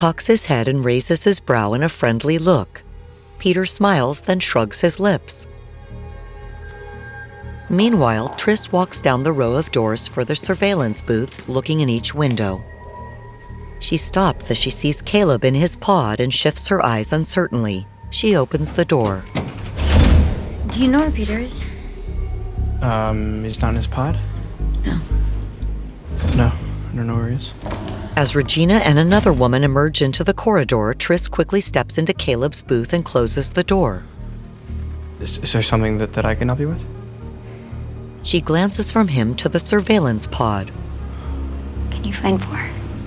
cocks his head and raises his brow in a friendly look. Peter smiles, then shrugs his lips. Meanwhile, Triss walks down the row of doors for the surveillance booths, looking in each window. She stops as she sees Caleb in his pod and shifts her eyes uncertainly. She opens the door. Do you know where Peter is? He's not in his pod? No. No, I don't know where he is. As Regina and another woman emerge into the corridor, Triss quickly steps into Caleb's booth and closes the door. Is there something that I can help you with? She glances from him to the surveillance pod. Can you find 4?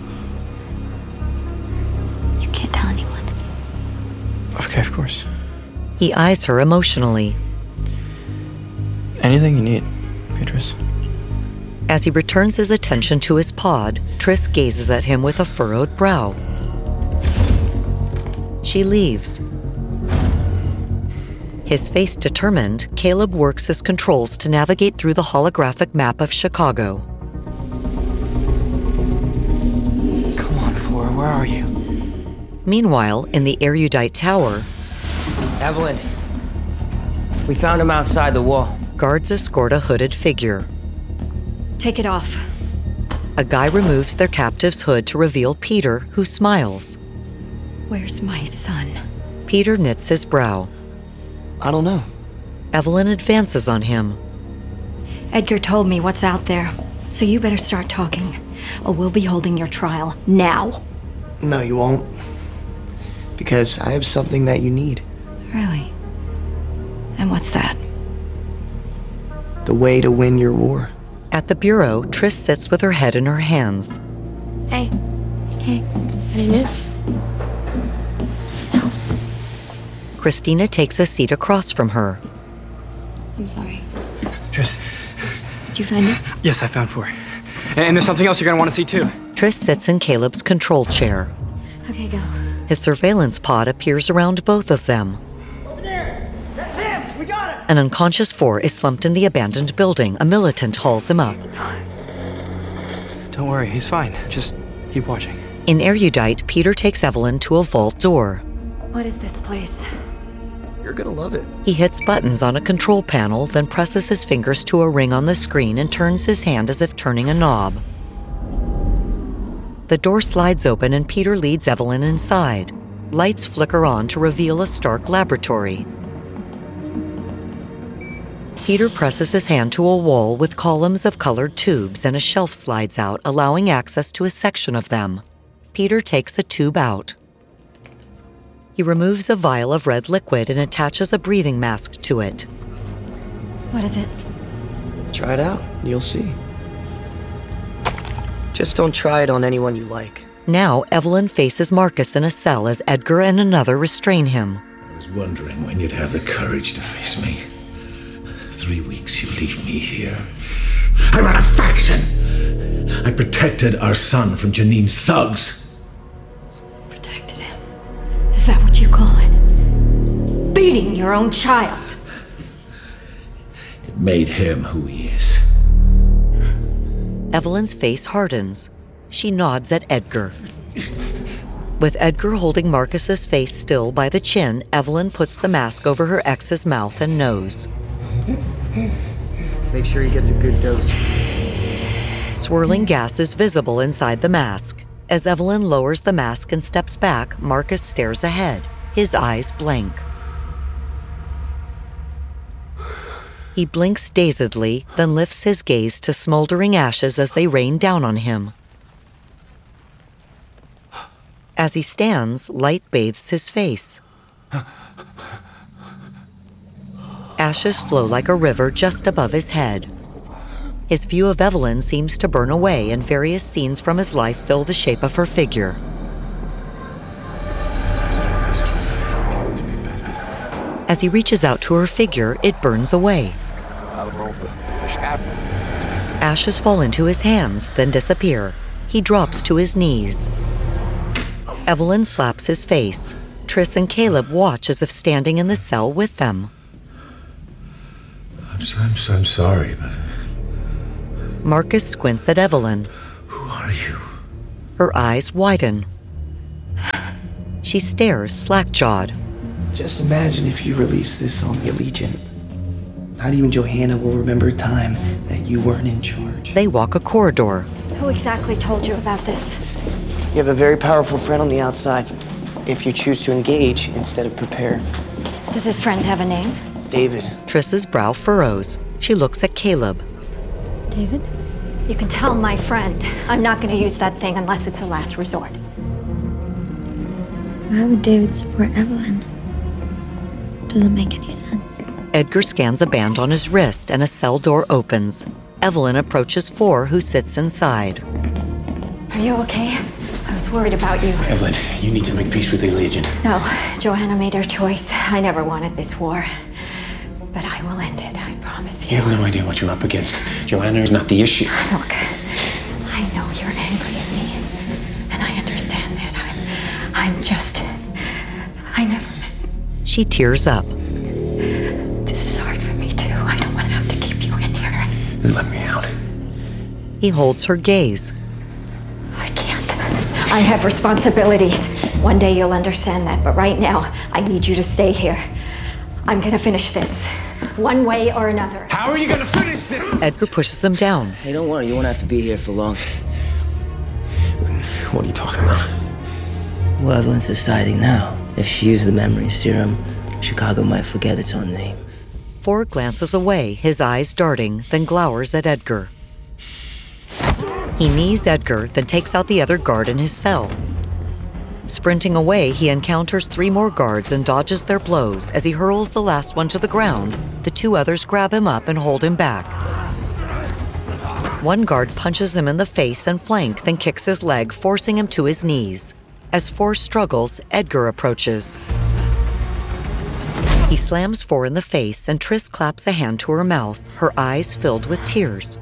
You can't tell anyone. Okay, of course. He eyes her emotionally. Anything you need, Beatrice. As he returns his attention to his pod, Triss gazes at him with a furrowed brow. She leaves. His face determined, Caleb works his controls to navigate through the holographic map of Chicago. Come on, Flora, where are you? Meanwhile, in the Erudite Tower, Evelyn, we found him outside the wall. guards escort a hooded figure. Take it off. A guy removes their captive's hood to reveal Peter, who smiles. Where's my son? Peter knits his brow. I don't know. Evelyn advances on him. Edgar told me what's out there, so you better start talking, or we'll be holding your trial now. No, you won't. Because I have something that you need. Really? And what's that? The way to win your war. At the bureau, Triss sits with her head in her hands. Hey. Hey. Any news? Christina takes a seat across from her. I'm sorry. Triss. Did you find it? Yes, I found 4. And there's something else you're gonna want to see too. Triss sits in Caleb's control chair. Okay, go. His surveillance pod appears around both of them. Over there! That's him! We got him! An unconscious 4 is slumped in the abandoned building. A militant hauls him up. Don't worry, he's fine. Just keep watching. In Erudite, Peter takes Evelyn to a vault door. What is this place? You're gonna love it. He hits buttons on a control panel, then presses his fingers to a ring on the screen and turns his hand as if turning a knob. The door slides open and Peter leads Evelyn inside. Lights flicker on to reveal a stark laboratory. Peter presses his hand to a wall with columns of colored tubes, and a shelf slides out, allowing access to a section of them. Peter takes a tube out. He removes a vial of red liquid and attaches a breathing mask to it. What is it? Try it out, and you'll see. Just don't try it on anyone you like. Now, Evelyn faces Marcus in a cell as Edgar and another restrain him. I was wondering when you'd have the courage to face me. 3 weeks you leave me here. I ran a faction! I protected our son from Janine's thugs. Protected him. Is that what you call it? Beating your own child. It made him who he is. Evelyn's face hardens. She nods at Edgar. With Edgar holding Marcus's face still by the chin, Evelyn puts the mask over her ex's mouth and nose. Make sure he gets a good dose. Swirling gas is visible inside the mask. As Evelyn lowers the mask and steps back, Marcus stares ahead, his eyes blank. He blinks dazedly, then lifts his gaze to smoldering ashes as they rain down on him. As he stands, light bathes his face. Ashes flow like a river just above his head. His view of Evelyn seems to burn away, and various scenes from his life fill the shape of her figure. As he reaches out to her figure, it burns away. Ashes fall into his hands, then disappear. He drops to his knees. Evelyn slaps his face. Triss and Caleb watch as if standing in the cell with them. I'm sorry, but... Marcus squints at Evelyn. Who are you? Her eyes widen. She stares slack-jawed. Just imagine if you release this on the Allegiant. Not even Johanna will remember a time that you weren't in charge. They walk a corridor. Who exactly told you about this? You have a very powerful friend on the outside. If you choose to engage instead of prepare. Does this friend have a name? David. Triss's brow furrows. She looks at Caleb. David? You can tell my friend I'm not going to use that thing unless it's a last resort. Why would David support Evelyn? Doesn't make any sense. Edgar scans a band on his wrist and a cell door opens. Evelyn approaches Four, who sits inside. Are you okay? I was worried about you. Evelyn, you need to make peace with the Legion. No, Johanna made her choice. I never wanted this war. But I will end it, I promise you. You have no idea what you're up against. Johanna is not the issue. Look, I know you're angry at me. And I understand that. I never meant. She tears up. This is hard for me too. I don't want to have to keep you in here. Then let me out. He holds her gaze. I can't. I have responsibilities. One day you'll understand that, but right now, I need you to stay here. I'm gonna finish this, one way or another. How are you gonna finish this? Edgar pushes them down. Hey, don't worry, you won't have to be here for long. What are you talking about? Well, Evelyn's deciding now. If she used the memory serum, Chicago might forget its own name. Four glances away, his eyes darting, then glowers at Edgar. He knees Edgar, then takes out the other guard in his cell. Sprinting away, he encounters 3 more guards and dodges their blows. As he hurls the last one to the ground, the 2 others grab him up and hold him back. One guard punches him in the face and flank, then kicks his leg, forcing him to his knees. As Four struggles, Edgar approaches. He slams Four in the face, and Triss claps a hand to her mouth, her eyes filled with tears.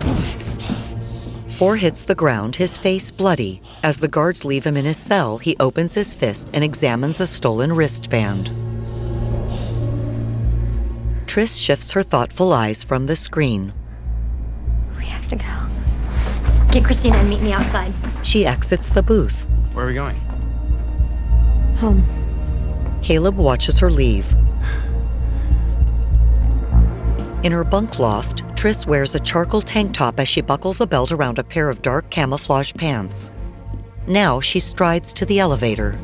Four hits the ground, his face bloody. As the guards leave him in his cell, he opens his fist and examines a stolen wristband. Triss shifts her thoughtful eyes from the screen. We have to go. Get Christina and meet me outside. She exits the booth. Where are we going? Home. Caleb watches her leave. In her bunk loft, Triss wears a charcoal tank top as she buckles a belt around a pair of dark camouflage pants. Now she strides to the elevator.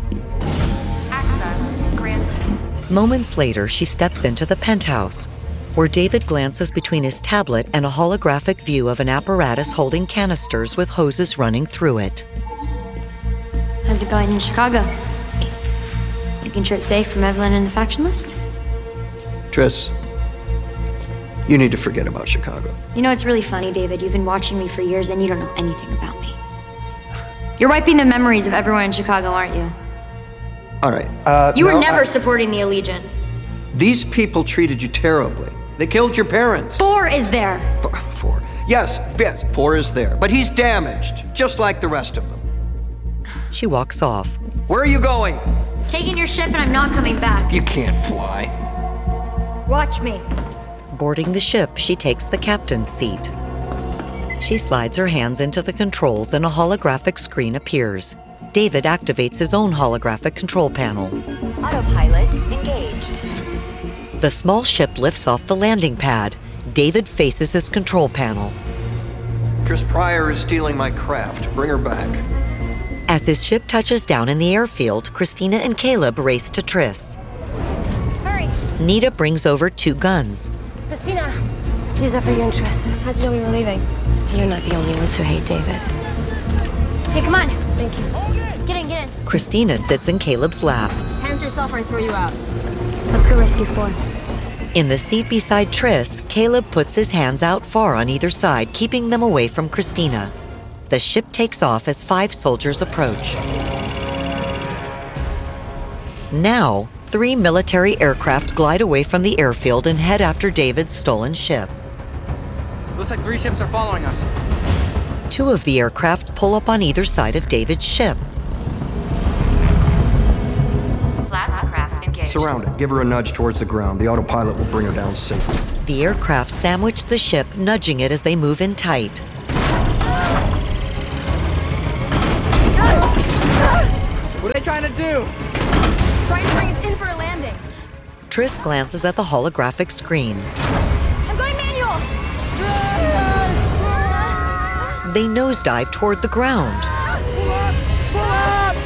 Access granted. Moments later, she steps into the penthouse, where David glances between his tablet and a holographic view of an apparatus holding canisters with hoses running through it. How's it going in Chicago? Making sure it's safe from Evelyn and the faction list? Triss, you need to forget about Chicago. You know, it's really funny, David. You've been watching me for years and you don't know anything about me. You're wiping the memories of everyone in Chicago, aren't you? All right, You were never supporting the Allegiant. These people treated you terribly. They killed your parents. Four is there. Four. Yes, Four is there. But he's damaged, just like the rest of them. She walks off. Where are you going? Taking your ship and I'm not coming back. You can't fly. Watch me. Boarding the ship, she takes the captain's seat. She slides her hands into the controls and a holographic screen appears. David activates his own holographic control panel. Autopilot engaged. The small ship lifts off the landing pad. David faces his control panel. Triss Pryor is stealing my craft. Bring her back. As his ship touches down in the airfield, Christina and Caleb race to Triss. Hurry. Nita brings over 2 guns. Christina, these are for you and Triss. How'd you know we were leaving? You're not the only ones who hate David. Hey, come on. Thank you. Get in. Christina sits in Caleb's lap. Hands yourself or I throw you out. Let's go rescue Four. In the seat beside Triss, Caleb puts his hands out far on either side, keeping them away from Christina. The ship takes off as 5 soldiers approach. Now, 3 military aircraft glide away from the airfield and head after David's stolen ship. Looks like 3 ships are following us. 2 of the aircraft pull up on either side of David's ship. Plasma craft engaged. Surround it. Give her a nudge towards the ground. The autopilot will bring her down safely. The aircraft sandwich the ship, nudging it as they move in tight. What did I trying to do? Trying to bring us in for a landing. Triss glances at the holographic screen. I'm going manual. They nosedive toward the ground. Pull up!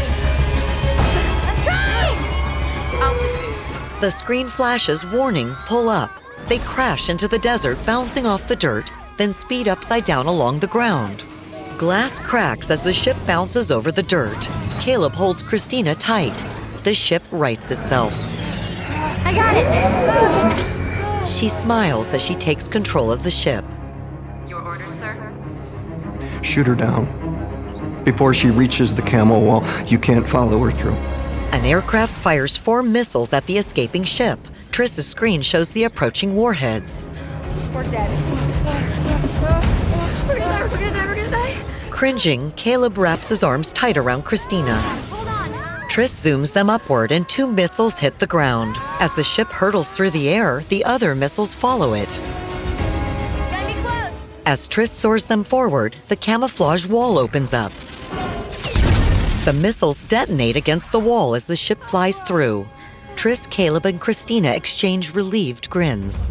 I'm trying! Altitude. The screen flashes warning, pull up. They crash into the desert, bouncing off the dirt, then speed upside down along the ground. Glass cracks as the ship bounces over the dirt. Caleb holds Christina tight. The ship rights itself. I got it! She smiles as she takes control of the ship. Your orders, sir? Shoot her down. Before she reaches the camo wall, you can't follow her through. An aircraft fires 4 missiles at the escaping ship. Triss's screen shows the approaching warheads. We're dead. We're gonna die, we're gonna die, we're gonna die. Cringing, Caleb wraps his arms tight around Christina. Hold on. Triss zooms them upward and 2 missiles hit the ground. As the ship hurtles through the air, the other missiles follow it. Gotta be close. As Triss soars them forward, the camouflage wall opens up. The missiles detonate against the wall as the ship flies through. Triss, Caleb, and Christina exchange relieved grins.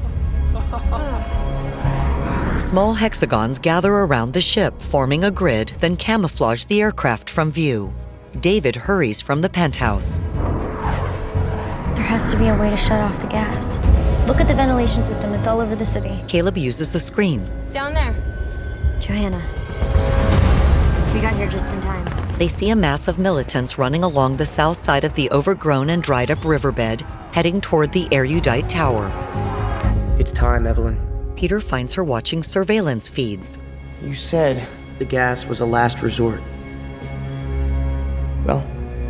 Small hexagons gather around the ship, forming a grid, then camouflage the aircraft from view. David hurries from the penthouse. There has to be a way to shut off the gas. Look at the ventilation system, it's all over the city. Caleb uses the screen. Down there. Johanna. We got here just in time. They see a mass of militants running along the south side of the overgrown and dried up riverbed, heading toward the Erudite Tower. It's time, Evelyn. Peter finds her watching surveillance feeds. You said the gas was a last resort. Well,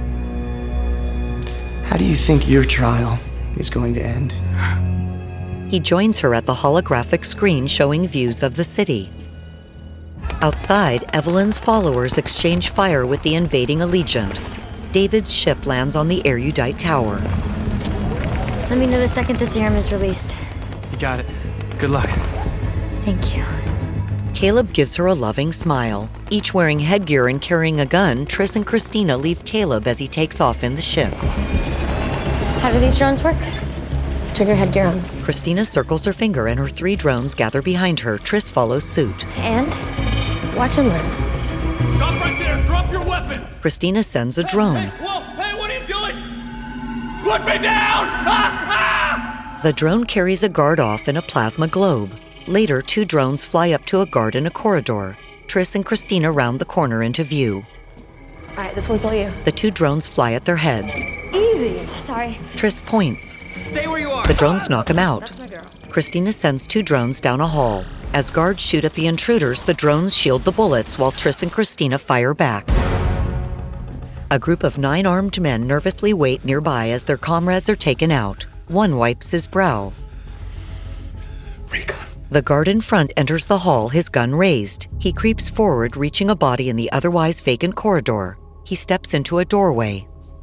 how do you think your trial is going to end? He joins her at the holographic screen showing views of the city. Outside, Evelyn's followers exchange fire with the invading Allegiant. David's ship lands on the Erudite Tower. Let me know the second the serum is released. You got it. Good luck. Thank you. Caleb gives her a loving smile. Each wearing headgear and carrying a gun, Triss and Christina leave Caleb as he takes off in the ship. How do these drones work? Turn your headgear on. Christina circles her finger and her 3 drones gather behind her. Triss follows suit. And watch and learn. Stop right there! Drop your weapons! Christina sends a drone. Hey, whoa! Hey, what are you doing? Put me down! The drone carries a guard off in a plasma globe. Later, 2 drones fly up to a guard in a corridor. Triss and Christina round the corner into view. All right, this one's all you. The 2 drones fly at their heads. Easy. Sorry. Triss points. Stay where you are. The drones knock him out. That's my girl. Christina sends 2 drones down a hall. As guards shoot at the intruders, the drones shield the bullets while Triss and Christina fire back. A group of 9 armed men nervously wait nearby as their comrades are taken out. One wipes his brow. Recon. The guard in front enters the hall, his gun raised. He creeps forward, reaching a body in the otherwise vacant corridor. He steps into a doorway.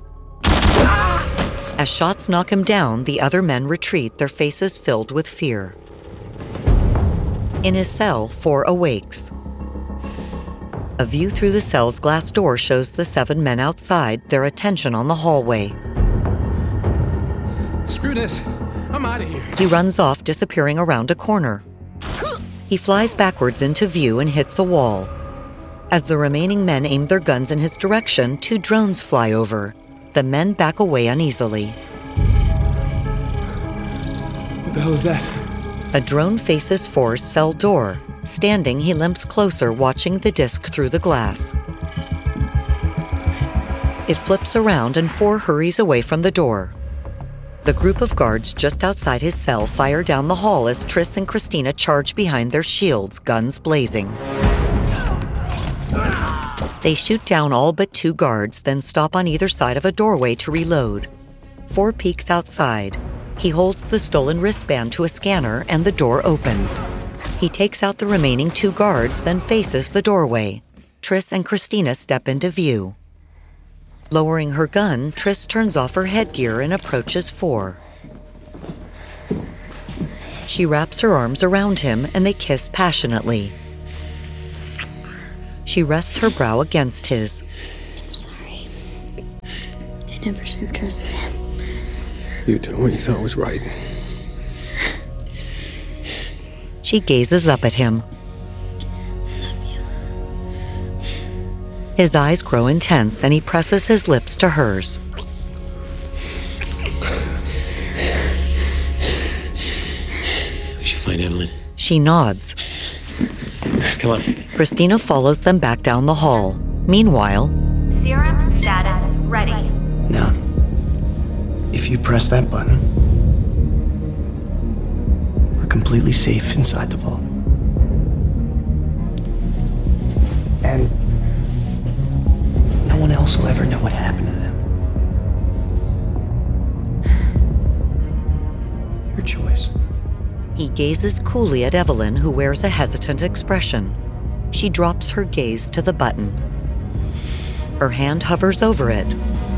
As shots knock him down, the other men retreat, their faces filled with fear. In his cell, 4 awakes. A view through the cell's glass door shows the 7 men outside, their attention on the hallway. Screw this. I'm out of here. He runs off, disappearing around a corner. He flies backwards into view and hits a wall. As the remaining men aim their guns in his direction, 2 drones fly over. The men back away uneasily. What the hell is that? A drone faces Four's cell door. Standing, he limps closer, watching the disc through the glass. It flips around and Four hurries away from the door. The group of guards just outside his cell fire down the hall as Triss and Christina charge behind their shields, guns blazing. They shoot down all but 2 guards, then stop on either side of a doorway to reload. Four peeks outside. He holds the stolen wristband to a scanner and the door opens. He takes out the remaining 2 guards, then faces the doorway. Triss and Christina step into view. Lowering her gun, Triss turns off her headgear and approaches Four. She wraps her arms around him and they kiss passionately. She rests her brow against his. I'm sorry. never should have trusted him. You did what you thought was right. She gazes up at him. His eyes grow intense and he presses his lips to hers. We should find Evelyn. She nods. Come on. Christina follows them back down the hall. Meanwhile, Serum status ready. Now, if you press that button, we're completely safe inside the vault. And no one else will ever know what happened to them. Your choice. he gazes coolly at Evelyn, who wears a hesitant expression. She drops her gaze to the button. Her hand hovers over it.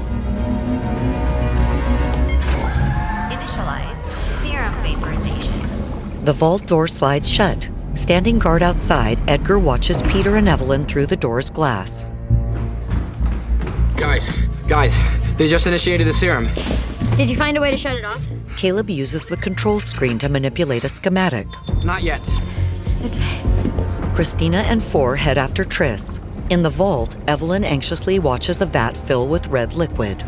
Initialize serum vaporization. The vault door slides shut. Standing guard outside, Edgar watches Peter and Evelyn through the door's glass. Guys, they just initiated the serum. Did you find a way to shut it off? Caleb uses the control screen to manipulate a schematic. Not yet. Christina and Four head after Triss. In the vault, Evelyn anxiously watches a vat fill with red liquid.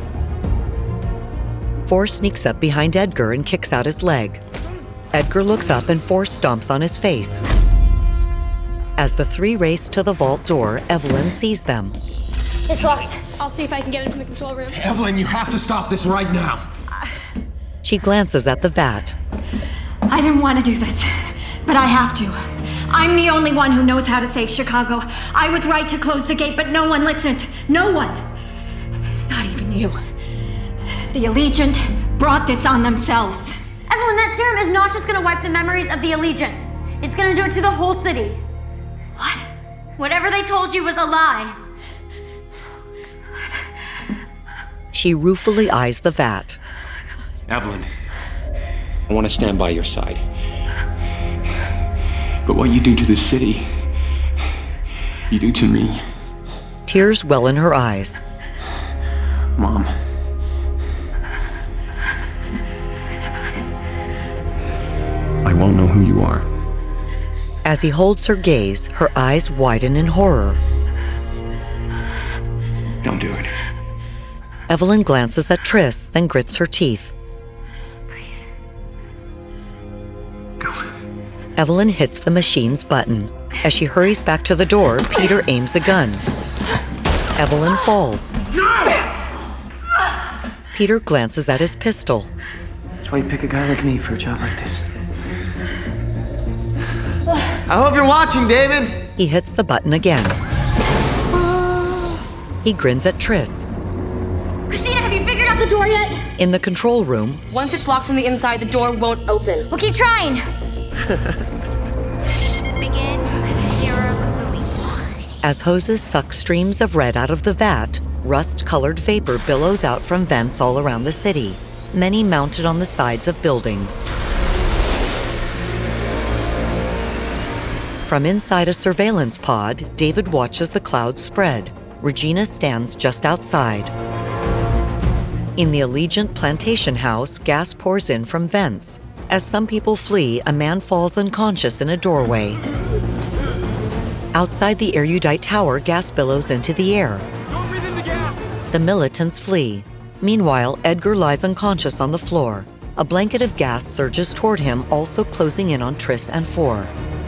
Four sneaks up behind Edgar and kicks out his leg. Edgar looks up and Four stomps on his face. As the three race to the vault door, Evelyn sees them. It's locked. I'll see if I can get it from the control room. Evelyn, you have to stop this right now. She glances at the vat. I didn't want to do this, but I have to. I'm the only one who knows how to save Chicago. I was right to close the gate, but no one listened. No one. Not even you. The Allegiant brought this on themselves. Evelyn, that serum is not just gonna wipe the memories of the Allegiant. It's gonna do it to the whole city. What? Whatever they told you was a lie. She ruefully eyes the vat. Evelyn, I want to stand by your side. But what you do to the city, you do to me. Tears well in her eyes. Mom. I won't know who you are. As he holds her gaze, her eyes widen in horror. Don't do it. Evelyn glances at Triss, then grits her teeth. Please. Go. Evelyn hits the machine's button. As she hurries back to the door, Peter aims a gun. Evelyn falls. Peter glances at his pistol. That's why you pick a guy like me for a job like this. I hope you're watching, David! He hits the button again. He grins at Triss. Christina, have you figured out the door yet? In the control room, Once it's locked from the inside, the door won't open. We'll keep trying. Begin serum release. as hoses suck streams of red out of the vat, rust-colored vapor billows out from vents all around the city, many mounted on the sides of buildings. From inside a surveillance pod, David watches the clouds spread. Regina stands just outside. In the Allegiant plantation house, gas pours in from vents. As some people flee, a man falls unconscious in a doorway. Outside the Erudite Tower, gas billows into the air. Don't breathe in the gas! The militants flee. Meanwhile, Edgar lies unconscious on the floor. A blanket of gas surges toward him, also closing in on Triss and Four.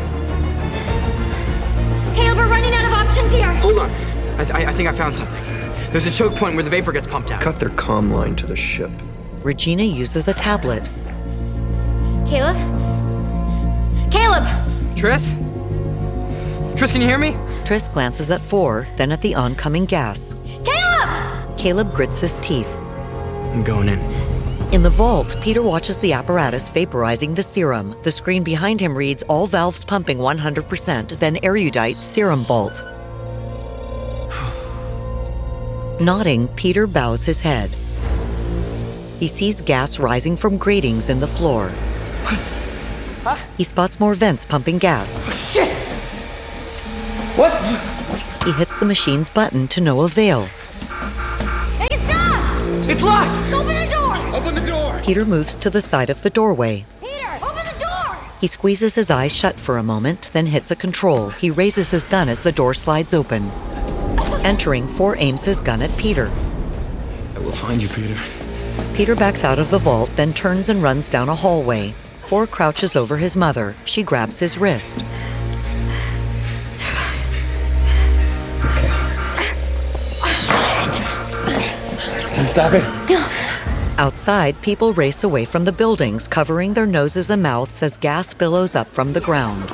Caleb, we're running out of options here. Hold on. I think I found something. There's a choke point where the vapor gets pumped out. Cut their comm line to the ship. Regina uses a tablet. Caleb? Caleb! Triss? Triss, can you hear me? Triss glances at Four, then at the oncoming gas. Caleb! Caleb grits his teeth. I'm going in. In the vault, Peter watches the apparatus vaporizing the serum. The screen behind him reads all valves pumping 100%, then Erudite serum vault. Nodding, Peter bows his head. He sees gas rising from gratings in the floor. Huh? He spots more vents pumping gas. Shit! What? He hits the machine's button to no avail. Make it stop! It's locked! Open the door! Open the door! Peter moves to the side of the doorway. Peter, open the door! He squeezes his eyes shut for a moment, then hits a control. He raises his gun as the door slides open. Entering, 4 aims his gun at Peter. I will find you, Peter. Peter backs out of the vault, then turns and runs down a hallway. 4 crouches over his mother. She grabs his wrist. Can you stop it? Outside, people race away from the buildings, covering their noses and mouths as gas billows up from the ground.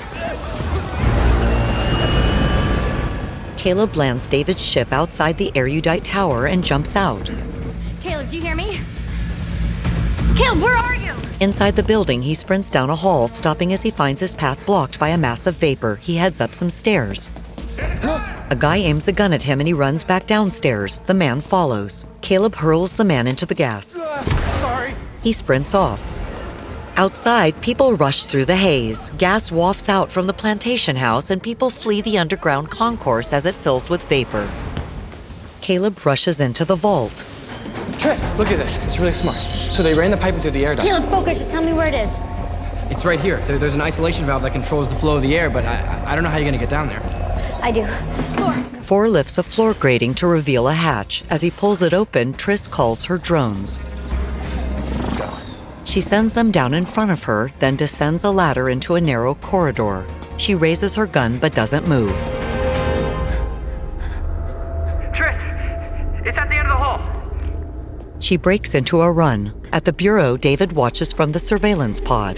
Caleb lands David's ship outside the erudite tower and jumps out. Caleb, do you hear me? Caleb, where are you? Inside the building, he sprints down a hall, stopping as he finds his path blocked by a mass of vapor. He heads up some stairs. A guy aims a gun at him and he runs back downstairs. The man follows. Caleb hurls the man into the gas. Sorry. He sprints off. Outside, people rush through the haze. Gas wafts out from the plantation house and people flee the underground concourse as it fills with vapor. Caleb rushes into the vault. Triss, look at this. It's really smart. So they ran the pipe into the air duct. Caleb, focus. Just tell me where it is. It's right here. There's an isolation valve that controls the flow of the air, but I don't know how you're gonna get down there. I do. 4 lifts a floor grating to reveal a hatch. As he pulls it open, Triss calls her drones. She sends them down in front of her, then descends a ladder into a narrow corridor. She raises her gun but doesn't move. Triss, it's at the end of the hall. She breaks into a run. At the bureau, David watches from the surveillance pod.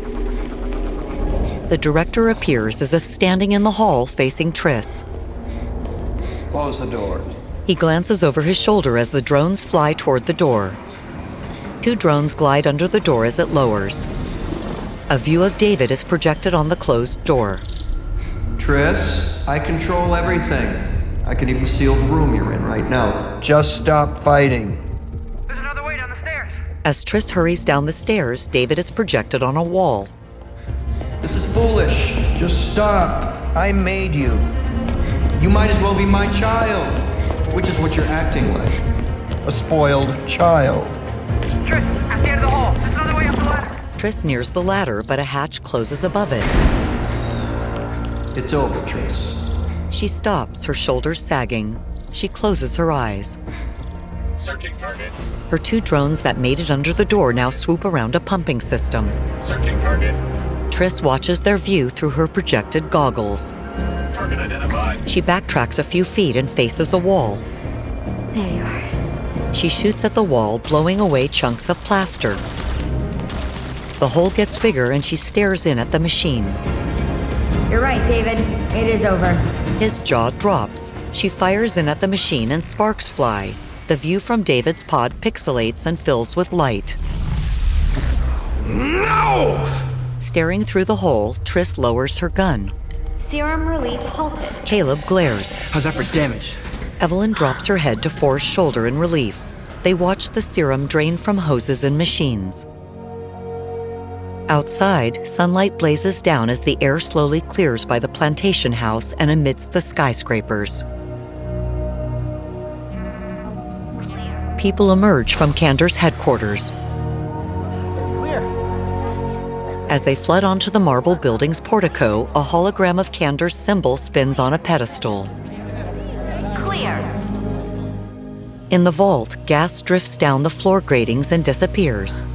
The director appears as if standing in the hall facing Triss. Close the doors. He glances over his shoulder as the drones fly toward the door. 2 drones glide under the door as it lowers. A view of David is projected on the closed door. Triss, I control everything. I can even seal the room you're in right now. Just stop fighting. There's another way down the stairs. As Triss hurries down the stairs, David is projected on a wall. This is foolish. Just stop. I made you. You might as well be my child, which is what you're acting like. A spoiled child. Triss, at the end of the hall. There's another way up the ladder. Triss nears the ladder, but a hatch closes above it. It's over, Triss. She stops, her shoulders sagging. She closes her eyes. Searching target. Her 2 drones that made it under the door now swoop around a pumping system. Searching target. Triss watches their view through her projected goggles. Target identified. She backtracks a few feet and faces a wall. There you are. She shoots at the wall, blowing away chunks of plaster. The hole gets bigger and she stares in at the machine. You're right, David. It is over. His jaw drops. She fires in at the machine and sparks fly. The view from David's pod pixelates and fills with light. No! Staring through the hole, Triss lowers her gun. Serum release halted. Caleb glares. How's that for damage? Evelyn drops her head to 4's shoulder in relief. They watch the serum drain from hoses and machines. Outside, sunlight blazes down as the air slowly clears by the plantation house and amidst the skyscrapers. People emerge from Kandor's headquarters. It's clear. As they flood onto the marble building's portico, a hologram of Kandor's symbol spins on a pedestal. Clear. In the vault, gas drifts down the floor gratings and disappears.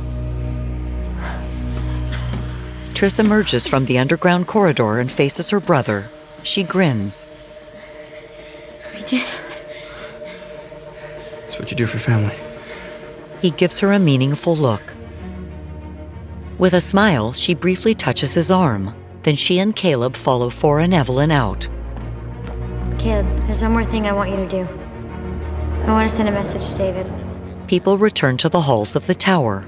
Triss emerges from the underground corridor and faces her brother. She grins. We did. That's what you do for family. He gives her a meaningful look. With a smile, she briefly touches his arm. Then she and Caleb follow 4 and Evelyn out. Caleb, there's one more thing I want you to do. I want to send a message to David. People return to the halls of the tower.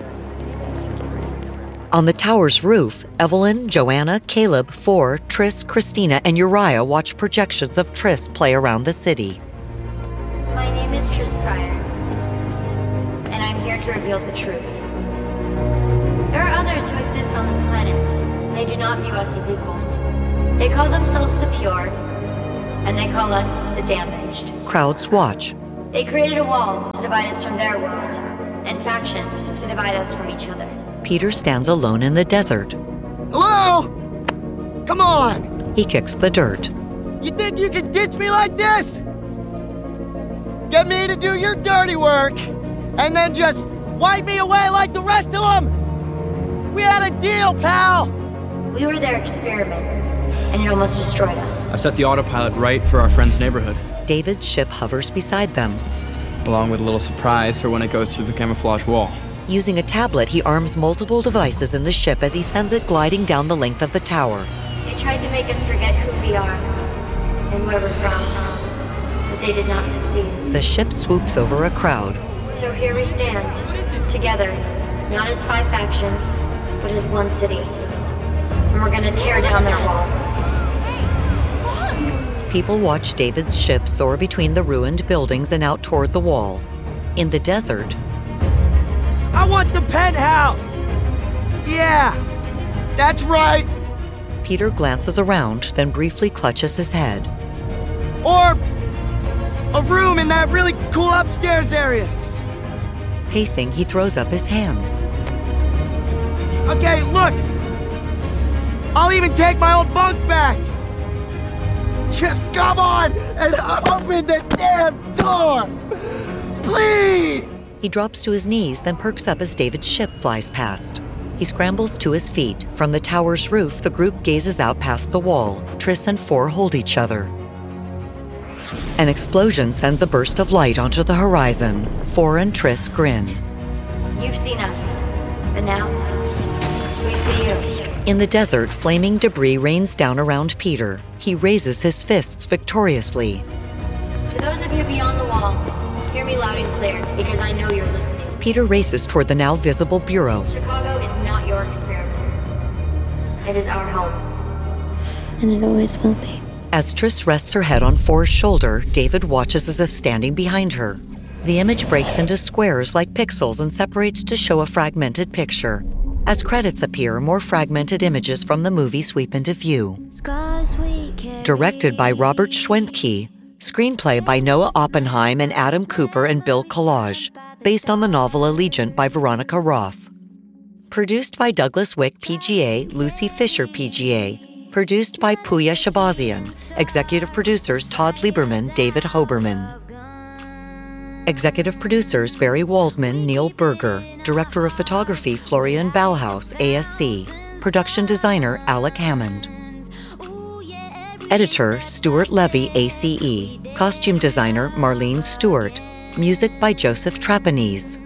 On the tower's roof, Evelyn, Joanna, Caleb, 4, Triss, Christina, and Uriah watch projections of Triss play around the city. My name is Triss Pryor, and I'm here to reveal the truth. There are others who exist on this planet. They do not view us as equals. They call themselves the pure, and they call us the damaged. Crowds watch. They created a wall to divide us from their world, and factions to divide us from each other. Peter stands alone in the desert. Hello? Come on! He kicks the dirt. You think you can ditch me like this? Get me to do your dirty work, and then just wipe me away like the rest of them? We had a deal, pal! We were their experiment, and it almost destroyed us. I've set the autopilot right for our friend's neighborhood. David's ship hovers beside them. Along with a little surprise for when it goes through the camouflage wall. Using a tablet, he arms multiple devices in the ship as he sends it gliding down the length of the tower. They tried to make us forget who we are and where we're from, but they did not succeed. The ship swoops over a crowd. So here we stand, together, not as 5 factions, but as one city. And we're gonna tear down their wall. People watch David's ship soar between the ruined buildings and out toward the wall. In the desert, I want the penthouse! Yeah, that's right! Peter glances around, then briefly clutches his head. Or a room in that really cool upstairs area. Pacing, he throws up his hands. Okay, look! I'll even take my old bunk back! Just come on and open the damn door! Please! He drops to his knees, then perks up as David's ship flies past. He scrambles to his feet. From the tower's roof, the group gazes out past the wall. Triss and Four hold each other. An explosion sends a burst of light onto the horizon. Four and Triss grin. You've seen us, but now we see you. In the desert, flaming debris rains down around Peter. He raises his fists victoriously. To those of you beyond the wall, hear me loud and clear, because I know you're listening. Peter races toward the now visible bureau. Chicago is not your experiment. It is our home. And it always will be. As Triss rests her head on Four's shoulder, David watches as if standing behind her. The image breaks into squares like pixels and separates to show a fragmented picture. As credits appear, more fragmented images from the movie sweep into view. Directed by Robert Schwentke, screenplay by Noah Oppenheim and Adam Cooper and Bill Collage, based on the novel Allegiant by Veronica Roth. Produced by Douglas Wick, PGA, Lucy Fisher, PGA. Produced by Pooya Shabazian. Executive producers Todd Lieberman, David Hoberman. Executive producers Barry Waldman, Neil Berger. Director of photography Florian Ballhaus, ASC. Production designer Alec Hammond. Editor Stuart Levy, ACE. Costume designer Marlene Stewart. Music by Joseph Trapanese.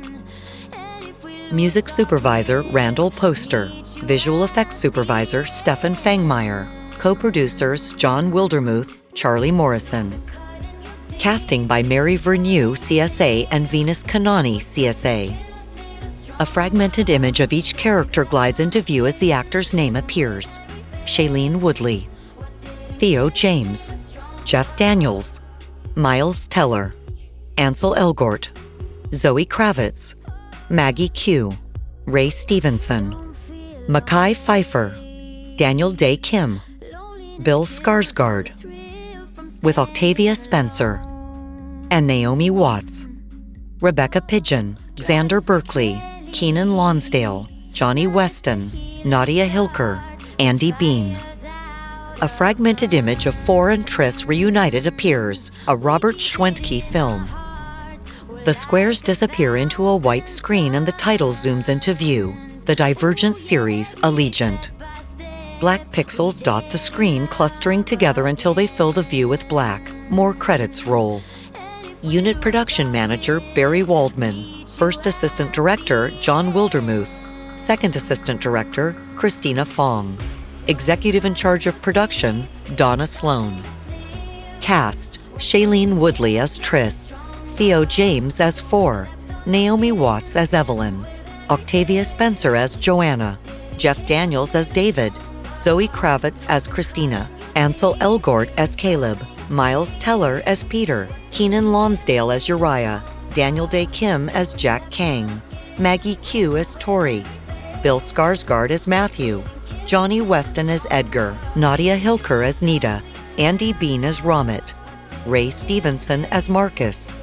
Music supervisor Randall Poster. Visual effects supervisor Stefan Fangmeyer. Co-producers John Wildermuth, Charlie Morrison. Casting by Mary Vernew, CSA, and Venus Kanani, CSA. A fragmented image of each character glides into view as the actor's name appears. Shailene Woodley. Theo James. Jeff Daniels. Miles Teller. Ansel Elgort. Zoe Kravitz. Maggie Q. Ray Stevenson. Mackay Pfeiffer. Daniel Day Kim. Bill Skarsgård. With Octavia Spencer. And Naomi Watts. Rebecca Pidgeon. Xander Berkeley. Keenan Lonsdale. Johnny Weston. Nadia Hilker. Andy Bean. A fragmented image of Four and Triss reunited appears, a Robert Schwentke film. The squares disappear into a white screen and the title zooms into view, the Divergent series Allegiant. Black pixels dot the screen, clustering together until they fill the view with black. More credits roll. Unit Production Manager Barry Waldman. First Assistant Director John Wildermuth. Second Assistant Director Christina Fong. Executive in charge of production Donna Sloan. Cast: Shailene Woodley as Triss, Theo James as Four, Naomi Watts as Evelyn, Octavia Spencer as Joanna, Jeff Daniels as David, Zoe Kravitz as Christina, Ansel Elgort as Caleb, Miles Teller as Peter, Keenan Lonsdale as Uriah, Daniel Day Kim as Jack Kang, Maggie Q as Tori, Bill Skarsgård as Matthew, Johnny Weston as Edgar, Nadia Hilker as Nita, Andy Bean as Ramit, Ray Stevenson as Marcus,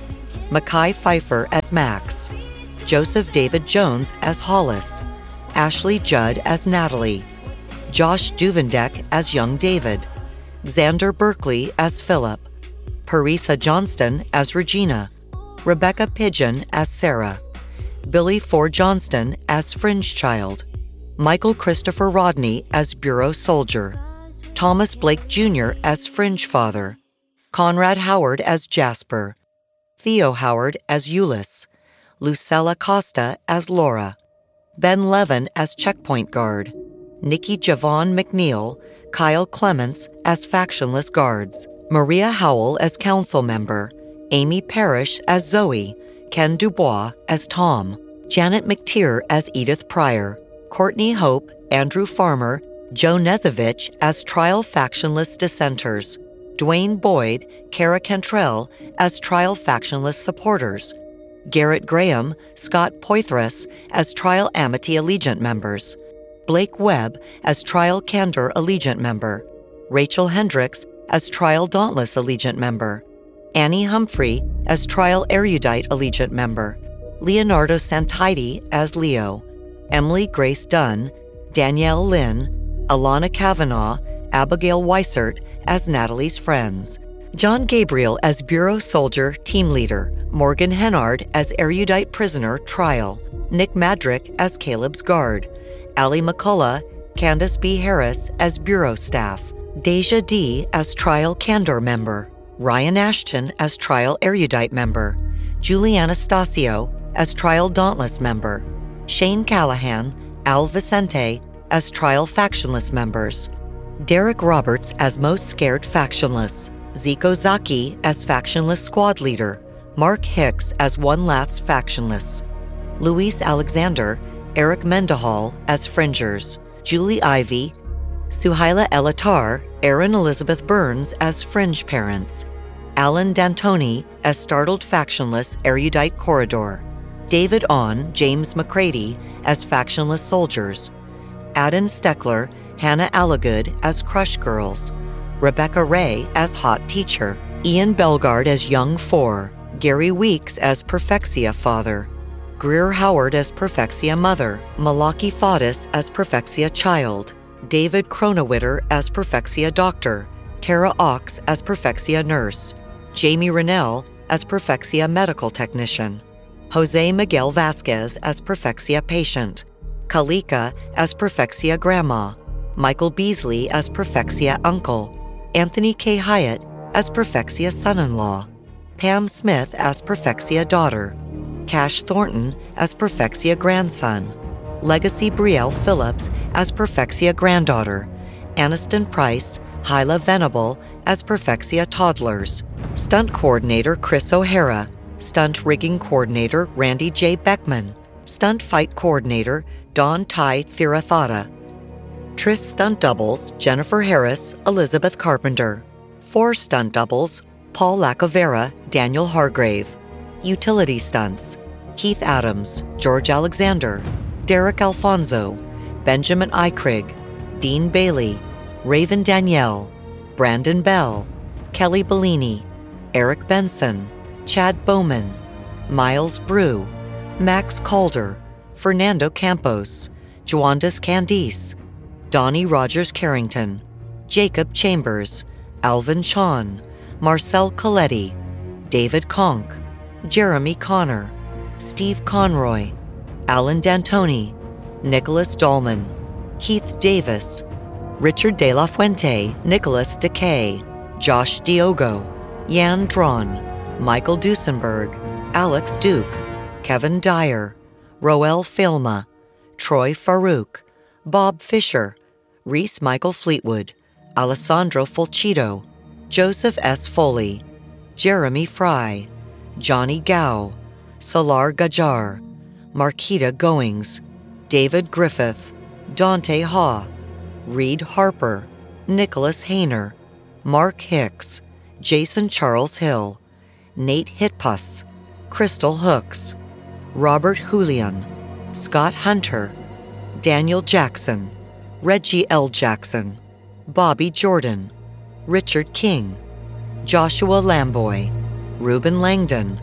Mekhi Phifer as Max, Joseph David Jones as Hollis, Ashley Judd as Natalie, Josh Duvendek as young David, Xander Berkeley as Philip, Parisa Johnston as Regina, Rebecca Pigeon as Sarah, Billy Ford Johnston as Fringe Child, Michael Christopher Rodney as Bureau Soldier, Thomas Blake Jr. as Fringe Father, Conrad Howard as Jasper, Theo Howard as Euless, Lucella Costa as Laura, Ben Levin as Checkpoint Guard, Nikki Javon McNeil, Kyle Clements as Factionless Guards, Maria Howell as Council Member, Amy Parrish as Zoe, Ken Dubois as Tom, Janet McTeer as Edith Pryor, Courtney Hope, Andrew Farmer, Joe Nezevich as Trial Factionless Dissenters, Dwayne Boyd, Kara Cantrell as Trial Factionless Supporters, Garrett Graham, Scott Poitras as Trial Amity Allegiant members, Blake Webb as Trial Candor Allegiant member, Rachel Hendricks as Trial Dauntless Allegiant member, Annie Humphrey as Trial Erudite Allegiant member, Leonardo Santidi as Leo, Emily Grace Dunn, Danielle Lynn, Alana Kavanaugh, Abigail Weissert as Natalie's friends, John Gabriel as Bureau Soldier Team Leader, Morgan Hennard as Erudite Prisoner Trial, Nick Madrick as Caleb's Guard, Allie McCullough, Candace B. Harris as Bureau Staff, Deja D. as Trial Candor member, Ryan Ashton as Trial Erudite member, Julie Anastasio as Trial Dauntless member, Shane Callahan, Al Vicente as Trial Factionless members, Derek Roberts as Most Scared Factionless, Zico Zaki as Factionless Squad Leader, Mark Hicks as One Last Factionless, Luis Alexander, Eric Mendahal as Fringers, Julie Ivy, Suhaila Elatar, Erin Elizabeth Burns as Fringe Parents, Alan D'Antoni as Startled Factionless Erudite Corridor, David On, James McCready as Factionless Soldiers, Adam Steckler, Hannah Allagood as Crush Girls, Rebecca Ray as Hot Teacher, Ian Belgard as Young Four, Gary Weeks as Perfexia Father, Greer Howard as Perfexia Mother, Malaki Fadis as Perfexia Child, David Cronawitter as Perfexia Doctor, Tara Ox as Perfexia Nurse, Jamie Rennell as Perfexia Medical Technician, Jose Miguel Vasquez as Perfexia Patient, Kalika as Perfexia Grandma, Michael Beasley as Perfexia Uncle, Anthony K. Hyatt as Perfexia Son-in-Law, Pam Smith as Perfexia Daughter, Cash Thornton as Perfexia Grandson, Legacy Brielle Phillips as Perfexia Granddaughter, Aniston Price, Hyla Venable as Perfexia Toddlers, Stunt Coordinator Chris O'Hara, Stunt Rigging Coordinator Randy J. Beckman, Stunt Fight Coordinator Dawn Ty Thirathata, Tris Stunt Doubles Jennifer Harris, Elizabeth Carpenter, 4 Stunt Doubles Paul Lacovera, Daniel Hargrave, Utility Stunts Keith Adams, George Alexander, Derek Alfonso, Benjamin Eichrig, Dean Bailey, Raven Danielle, Brandon Bell, Kelly Bellini, Eric Benson, Chad Bowman, Miles Brew, Max Calder, Fernando Campos, Juandis Candice, Donnie Rogers Carrington, Jacob Chambers, Alvin Shawn, Marcel Coletti, David Conk, Jeremy Connor, Steve Conroy, Alan D'Antoni, Nicholas Dahlman, Keith Davis, Richard De La Fuente, Nicholas Decay, Josh Diogo, Jan Drawn, Michael Duesenberg, Alex Duke, Kevin Dyer, Roel Filma, Troy Farouk, Bob Fisher, Reese Michael Fleetwood, Alessandro Fulcito, Joseph S. Foley, Jeremy Fry, Johnny Gao, Salar Gajar, Marquita Goings, David Griffith, Dante Haw, Reed Harper, Nicholas Hayner, Mark Hicks, Jason Charles Hill, Nate Hitpus, Crystal Hooks, Robert Julian, Scott Hunter, Daniel Jackson, Reggie L. Jackson, Bobby Jordan, Richard King, Joshua Lamboy, Reuben Langdon,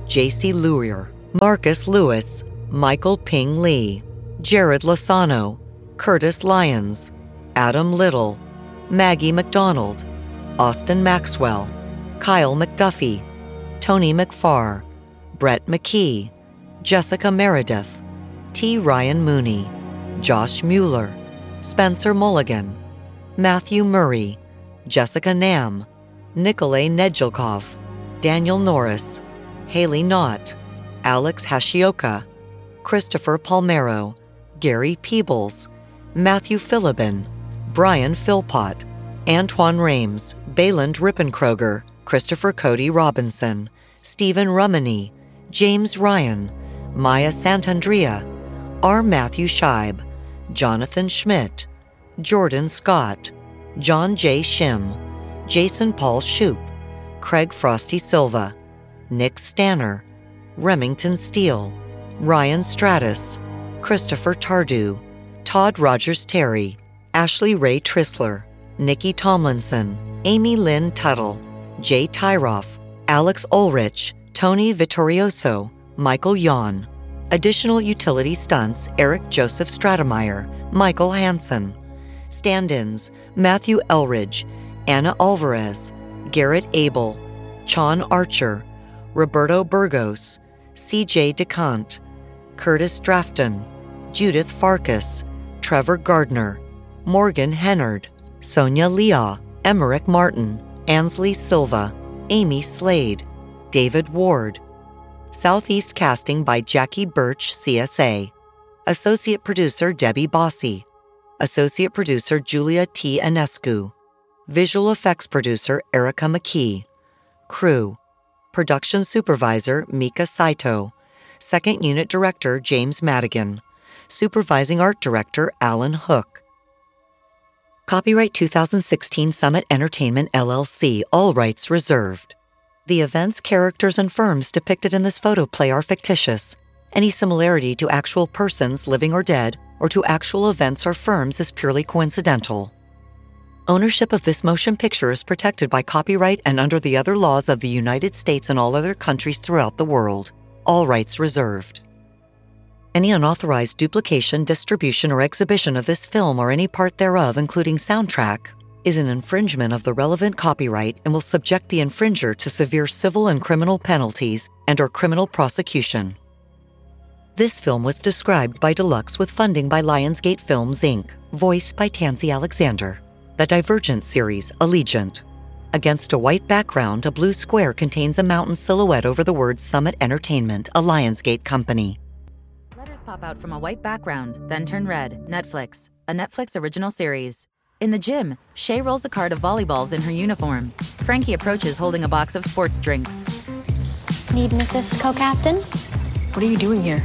J.C. Lurie, Marcus Lewis, Michael Ping Lee, Jared Lozano, Curtis Lyons, Adam Little, Maggie McDonald, Austin Maxwell, Kyle McDuffie, Tony McFarr, Brett McKee, Jessica Meredith, T. Ryan Mooney, Josh Mueller, Spencer Mulligan, Matthew Murray, Jessica Nam, Nikolay Nedjelkov, Daniel Norris, Haley Knott, Alex Hashioka, Christopher Palmero, Gary Peebles, Matthew Philibin, Brian Philpott, Antoine Rames, Bayland Rippenkroger, Christopher Cody Robinson, Stephen Rumney, James Ryan, Maya Santandrea, R. Matthew Scheib, Jonathan Schmidt, Jordan Scott, John J. Shim, Jason Paul Shoup, Craig Frosty Silva, Nick Stanner, Remington Steele, Ryan Stratus, Christopher Tardew, Todd Rogers Terry, Ashley Ray Trisler, Nikki Tomlinson, Amy Lynn Tuttle, Jay Tyroff, Alex Ulrich, Tony Vittorioso, Michael Yon. Additional utility stunts: Eric Joseph Stratemeyer, Michael Hansen. Stand-ins: Matthew Elridge, Anna Alvarez, Garrett Abel, Chon Archer, Roberto Burgos, C.J. DeCant, Curtis Drafton, Judith Farkas, Trevor Gardner, Morgan Hennard, Sonia Leah, Emmerich Martin, Ansley Silva, Amy Slade, David Ward. Southeast casting by Jackie Birch, CSA. Associate producer Debbie Bossi. Associate producer Julia T. Anescu. Visual effects producer Erica McKee. Crew. Production supervisor Mika Saito. Second unit director James Madigan. Supervising art director Alan Hook. Copyright 2016 Summit Entertainment LLC, all rights reserved. The events, characters, and firms depicted in this photoplay are fictitious. Any similarity to actual persons, living or dead, or to actual events or firms is purely coincidental. Ownership of this motion picture is protected by copyright and under the other laws of the United States and all other countries throughout the world. All rights reserved. Any unauthorized duplication, distribution, or exhibition of this film or any part thereof, including soundtrack, is an infringement of the relevant copyright and will subject the infringer to severe civil and criminal penalties and/or criminal prosecution. This film was described by Deluxe with funding by Lionsgate Films, Inc., voiced by Tansy Alexander. The Divergent series, Allegiant. Against a white background, a blue square contains a mountain silhouette over the words Summit Entertainment, a Lionsgate company. Letters pop out from a white background, then turn red. Netflix. A Netflix original series. In the gym, Shay rolls a cart of volleyballs in her uniform. Frankie approaches holding a box of sports drinks. Need an assist, co-captain? What are you doing here?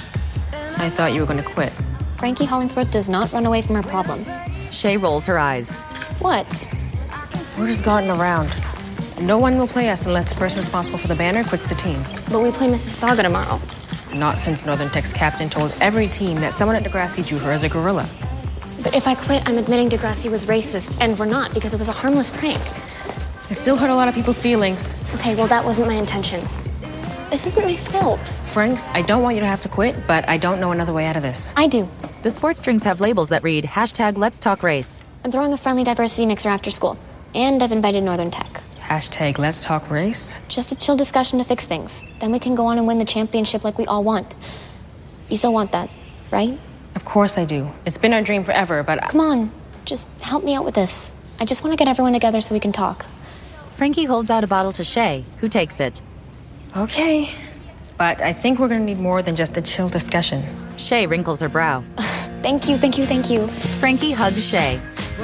I thought you were going to quit. Frankie Hollingsworth does not run away from her problems. Shay rolls her eyes. What? We're just gotten around. No one will play us unless the person responsible for the banner quits the team. But we play Mississauga tomorrow. Not since Northern Tech's captain told every team that someone at Degrassi drew her as a gorilla. But if I quit, I'm admitting Degrassi was racist, and we're not, because it was a harmless prank. It still hurt a lot of people's feelings. Okay, well, that wasn't my intention. This isn't my fault. Franks, I don't want you to have to quit, but I don't know another way out of this. I do. The sports drinks have labels that read #Let'sTalkRace. I'm throwing a friendly diversity mixer after school, and I've invited Northern Tech. #Let'sTalkRace? Just a chill discussion to fix things. Then we can go on and win the championship like we all want. You still want that, right? Of course I do. It's been our dream forever, but... Come on, just help me out with this. I just want to get everyone together so we can talk. Frankie holds out a bottle to Shay, who takes it. Okay. But I think we're going to need more than just a chill discussion. Shay wrinkles her brow. Thank you, thank you, thank you. Frankie hugs Shay.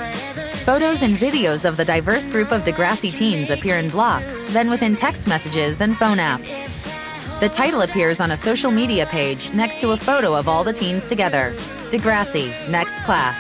Photos and videos of the diverse group of Degrassi teens appear in blocks, then within text messages and phone apps. The title appears on a social media page next to a photo of all the teens together. Degrassi, next class.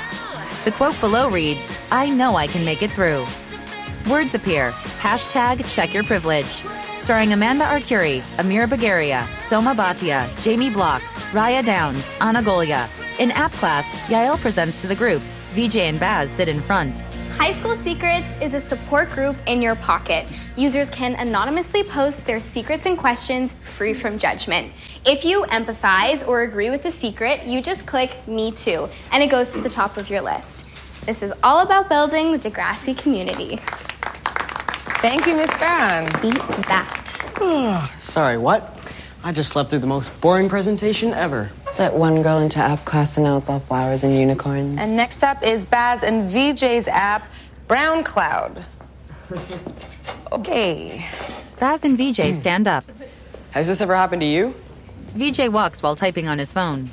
The quote below reads, "I know I can make it through." Words appear, #CheckYourPrivilege, starring Amanda Arcuri, Amira Bagaria, Soma Bhatia, Jamie Block, Raya Downs, Anna Golia. In app class, Yael presents to the group. VJ and Baz sit in front. High School Secrets is a support group in your pocket. Users can anonymously post their secrets and questions free from judgment. If you empathize or agree with the secret, you just click Me Too, and it goes to the top of your list. This is all about building the Degrassi community. Thank you, Miss Brown. Beat that. Sorry, what? I just slept through the most boring presentation ever. Let one girl into app class and now it's all flowers and unicorns. And next up is Baz and VJ's app, Brown Cloud. Okay. Baz and VJ stand up. Has this ever happened to you? VJ walks while typing on his phone.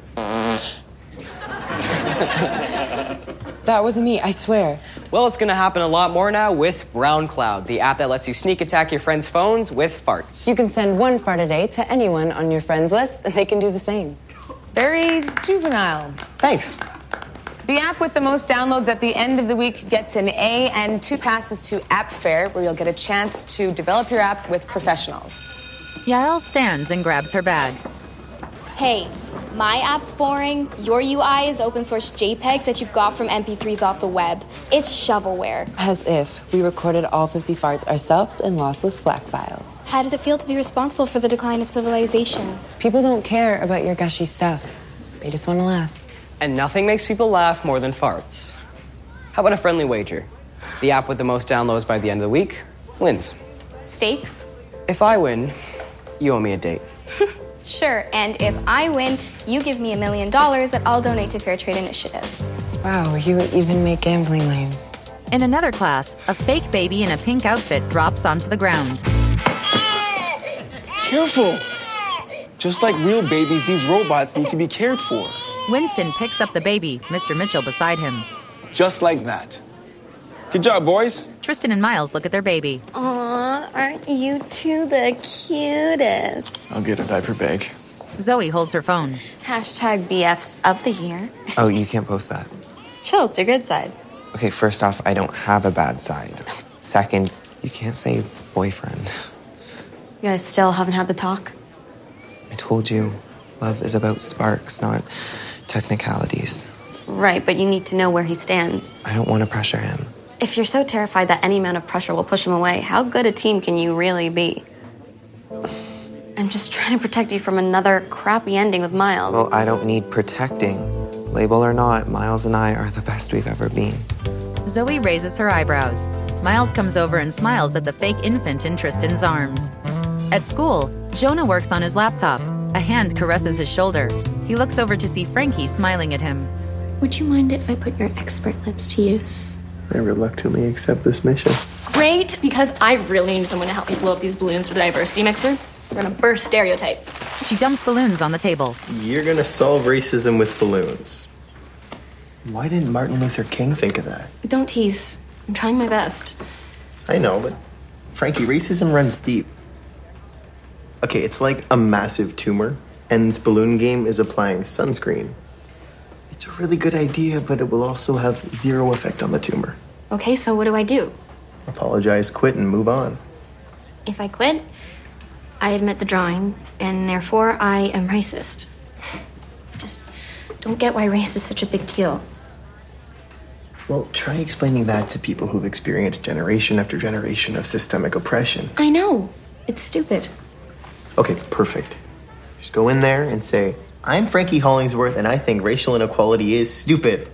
That wasn't me, I swear. Well, it's gonna happen a lot more now with Brown Cloud, the app that lets you sneak attack your friends' phones with farts. You can send one fart a day to anyone on your friends list, and they can do the same. Very juvenile. Thanks. The app with the most downloads at the end of the week gets an A and 2 passes to App Fair, where you'll get a chance to develop your app with professionals. Yael stands and grabs her bag. Hey, my app's boring. Your UI is open source JPEGs that you got from MP3s off the web. It's shovelware. As if we recorded all 50 farts ourselves in lossless FLAC files. How does it feel to be responsible for the decline of civilization? People don't care about your gushy stuff. They just want to laugh. And nothing makes people laugh more than farts. How about a friendly wager? The app with the most downloads by the end of the week wins. Stakes? If I win, you owe me a date. Sure, and if I win, you give me $1 million that I'll donate to fair trade initiatives. Wow, you even make gambling lame. In another class, a fake baby in a pink outfit drops onto the ground. Careful! Just like real babies, these robots need to be cared for. Winston picks up the baby, Mr. Mitchell beside him. Just like that. Good job, boys. Tristan and Miles look at their baby. Aw, aren't you two the cutest? I'll get a diaper bag. Zoe holds her phone. Hashtag BFs of the year. Oh, you can't post that. Chill, it's your good side. Okay, first off, I don't have a bad side. Second, you can't say boyfriend. You guys still haven't had the talk? I told you, love is about sparks, not technicalities. Right, but you need to know where he stands. I don't want to pressure him. If you're so terrified that any amount of pressure will push him away, how good a team can you really be? I'm just trying to protect you from another crappy ending with Miles. Well, I don't need protecting. Label or not, Miles and I are the best we've ever been. Zoe raises her eyebrows. Miles comes over and smiles at the fake infant in Tristan's arms. At school, Jonah works on his laptop. A hand caresses his shoulder. He looks over to see Frankie smiling at him. Would you mind if I put your expert lips to use? I reluctantly accept this mission. Great, because I really need someone to help me blow up these balloons for the diversity mixer. We're gonna burst stereotypes. She dumps balloons on the table. You're gonna solve racism with balloons. Why didn't Martin Luther King think of that? Don't tease. I'm trying my best. I know, but Frankie, racism runs deep. Okay, it's like a massive tumor, and this balloon game is applying sunscreen. It's a really good idea, but it will also have zero effect on the tumor. Okay, so what do I do? Apologize, quit, and move on. If I quit, I admit the drawing, and therefore I am racist. Just don't get why race is such a big deal. Well, try explaining that to people who've experienced generation after generation of systemic oppression. I know. It's stupid. Okay, perfect. Just go in there and say, I'm Frankie Hollingsworth, and I think racial inequality is stupid.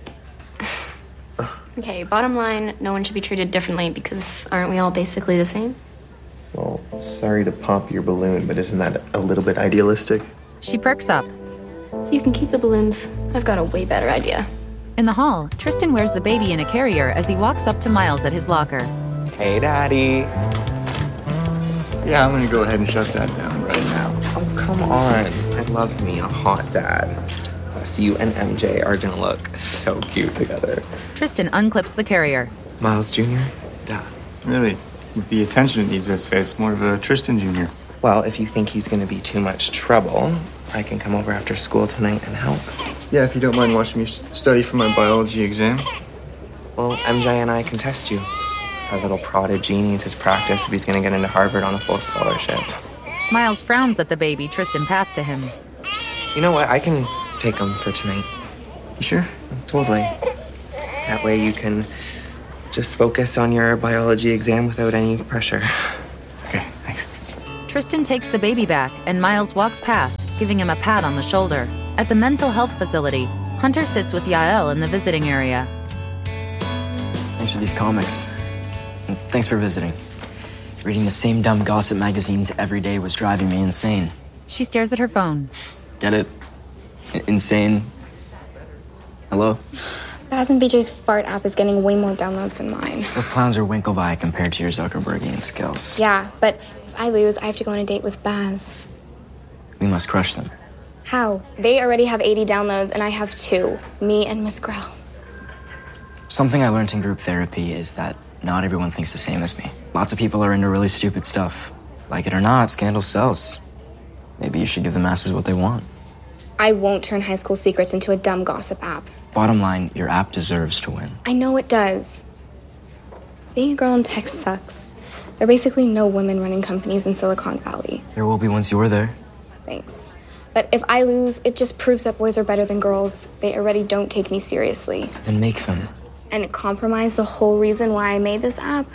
Okay, bottom line, no one should be treated differently because aren't we all basically the same? Well, sorry to pop your balloon, but isn't that a little bit idealistic? She perks up. You can keep the balloons. I've got a way better idea. In the hall, Tristan wears the baby in a carrier as he walks up to Miles at his locker. Hey, Daddy. Yeah, I'm gonna go ahead and shut that down right now. Oh, come on. I love me a hot dad. So you and MJ are gonna look so cute together. Tristan unclips the carrier. Miles Jr., Dad. Really? With the attention it needs, I'd say it's more of a Tristan Jr. Well, if you think he's gonna be too much trouble, I can come over after school tonight and help. Yeah, if you don't mind watching me study for my biology exam. Well, MJ and I can test you. Our little prodigy needs his practice if he's gonna get into Harvard on a full scholarship. Miles frowns at the baby Tristan passed to him. You know what? I can take him for tonight. You sure? Totally. That way you can Just focus on your biology exam without any pressure. Okay, thanks. Tristan takes the baby back, and Miles walks past, giving him a pat on the shoulder. At the mental health facility, Hunter sits with Yael in the visiting area. Thanks for these comics. And thanks for visiting. Reading the same dumb gossip magazines every day was driving me insane. She stares at her phone. Get it? Insane. Hello? Baz and BJ's fart app is getting way more downloads than mine. Those clowns are Winklevi compared to your Zuckerbergian skills. Yeah, but if I lose, I have to go on a date with Baz. We must crush them. How? They already have 80 downloads, and I have 2. Me and Miss Grell. Something I learned in group therapy is that not everyone thinks the same as me. Lots of people are into really stupid stuff. Like it or not, scandal sells. Maybe you should give the masses what they want. I won't turn high school secrets into a dumb gossip app. Bottom line, your app deserves to win. I know it does. Being a girl in tech sucks. There are basically no women running companies in Silicon Valley. There will be once you're there. Thanks. But if I lose, it just proves that boys are better than girls. They already don't take me seriously. Then make them. And it compromised the whole reason why I made this app.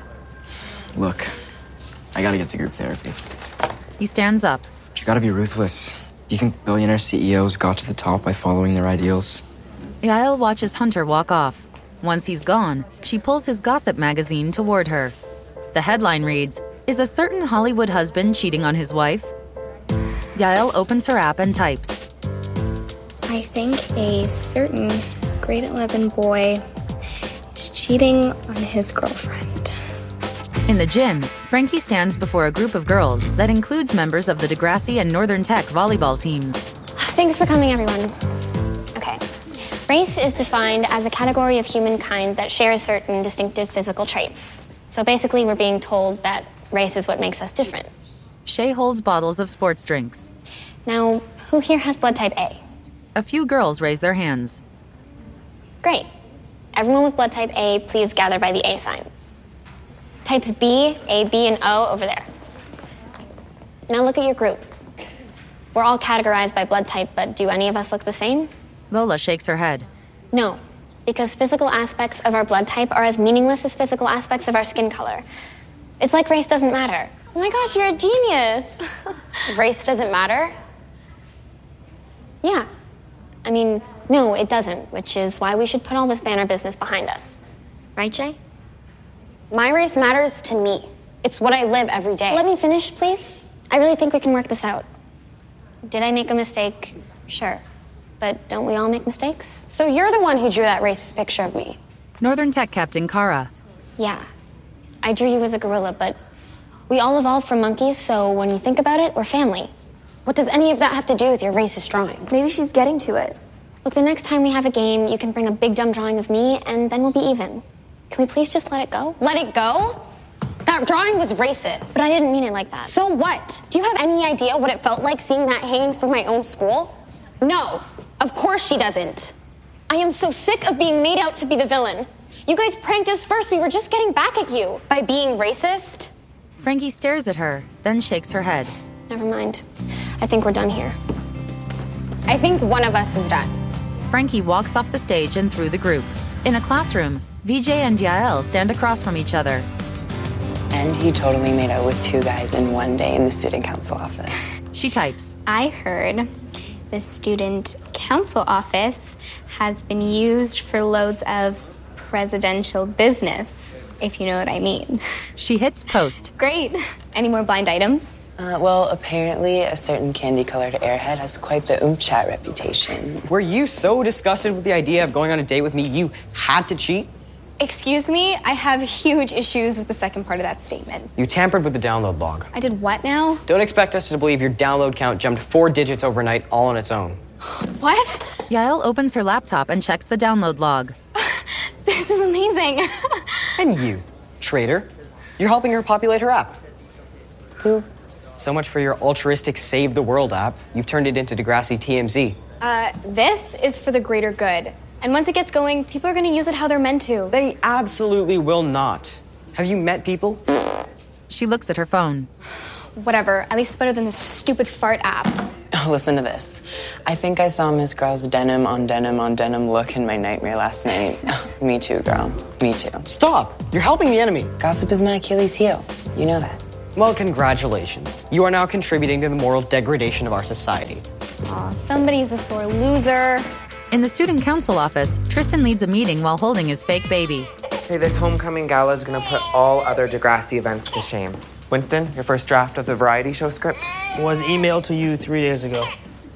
Look, I gotta get to group therapy. He stands up. But you gotta be ruthless. Do you think billionaire CEOs got to the top by following their ideals? Yael watches Hunter walk off. Once he's gone, she pulls his gossip magazine toward her. The headline reads, "Is a certain Hollywood husband cheating on his wife?" Yael opens her app and types. I think a certain grade 11 boy is cheating on his girlfriend. In the gym, Frankie stands before a group of girls that includes members of the Degrassi and Northern Tech volleyball teams. Thanks for coming, everyone. Okay. Race is defined as a category of humankind that shares certain distinctive physical traits. So basically, we're being told that race is what makes us different. Shay holds bottles of sports drinks. Now, who here has blood type A? A few girls raise their hands. Great. Everyone with blood type A, please gather by the A sign. Types B, A, B, and O over there. Now look at your group. We're all categorized by blood type, but do any of us look the same? Lola shakes her head. No, because physical aspects of our blood type are as meaningless as physical aspects of our skin color. It's like race doesn't matter. Oh my gosh, you're a genius. Race doesn't matter? Yeah. I mean, no, it doesn't, which is why we should put all this banner business behind us. Right, Jay? My race matters to me. It's what I live every day. Let me finish, please. I really think we can work this out. Did I make a mistake? Sure. But don't we all make mistakes? So you're the one who drew that racist picture of me. Northern Tech Captain Kara. Yeah. I drew you as a gorilla, but we all evolved from monkeys, so when you think about it, we're family. What does any of that have to do with your racist drawing? Maybe she's getting to it. Look, the next time we have a game, you can bring a big dumb drawing of me, and then we'll be even. Can we please just let it go? Let it go? That drawing was racist. But I didn't mean it like that. So what? Do you have any idea what it felt like seeing that hanging from my own school? No, of course she doesn't. I am so sick of being made out to be the villain. You guys pranked us first. We were just getting back at you. By being racist? Frankie stares at her, then shakes her head. Never mind. I think we're done here. I think one of us is done. Frankie walks off the stage and through the group. In a classroom, VJ and Yael stand across from each other. And he totally made out with 2 guys in one day in the student council office. She types. I heard the student council office has been used for loads of presidential business, if you know what I mean. She hits post. Great. Any more blind items? Well, apparently a certain candy-colored airhead has quite the chat reputation. Were you so disgusted with the idea of going on a date with me, you had to cheat? Excuse me, I have huge issues with the second part of that statement. You tampered with the download log. I did what now? Don't expect us to believe your download count jumped 4 digits overnight all on its own. What? Yael opens her laptop and checks the download log. This is amazing. And you, traitor, you're helping her populate her app. Oops. So much for your altruistic Save the World app. You've turned it into Degrassi TMZ. This is for the greater good. And once it gets going, people are going to use it how they're meant to. They absolutely will not. Have you met people? She looks at her phone. Whatever. At least it's better than this stupid fart app. Listen to this. I think I saw Miss Girl's denim on denim on denim look in my nightmare last night. Me too, girl. Me too. Stop! You're helping the enemy. Gossip is my Achilles heel. You know that. Well, congratulations. You are now contributing to the moral degradation of our society. Aw, somebody's a sore loser. In the student council office, Tristan leads a meeting while holding his fake baby. Hey, this homecoming gala is gonna put all other Degrassi events to shame. Winston, your first draft of the variety show script? Was emailed to you 3 days ago.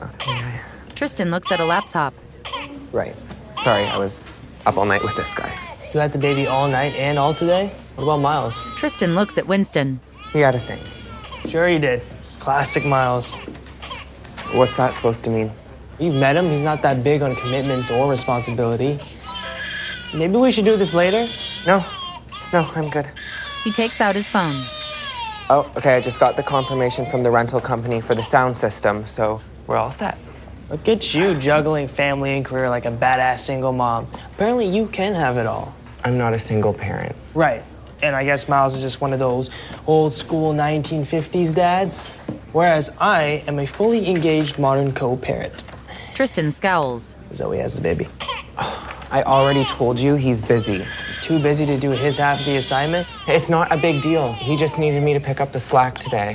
Tristan looks at a laptop. Right. Sorry, I was up all night with this guy. You had the baby all night and all today? What about Miles? Tristan looks at Winston. He had a thing. Sure he did. Classic Miles. What's that supposed to mean? You've met him. He's not that big on commitments or responsibility. Maybe we should do this later? No, I'm good. He takes out his phone. Oh, okay, I just got the confirmation from the rental company for the sound system, so we're all set. Look at you juggling family and career like a badass single mom. Apparently you can have it all. I'm not a single parent. Right. And I guess Miles is just one of those old school 1950s dads. Whereas I am a fully engaged modern co-parent. Tristan scowls. Zoe has the baby. I already told you he's busy. Too busy to do his half of the assignment? It's not a big deal. He just needed me to pick up the slack today.